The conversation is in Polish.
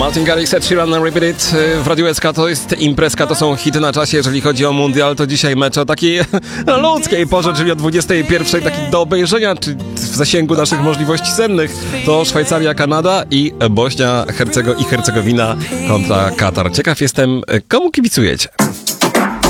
Martin Garrix, Ed Sheeran, Repeat It w Radiu SK. To jest imprezka, to są hity na czasie, jeżeli chodzi o mundial. To dzisiaj mecz o takiej ludzkiej porze, czyli o 21, taki do obejrzenia, czy w zasięgu naszych możliwości sennych. To Szwajcaria, Kanada i Bośnia i Hercegowina kontra Katar. Ciekaw jestem, komu kibicujecie?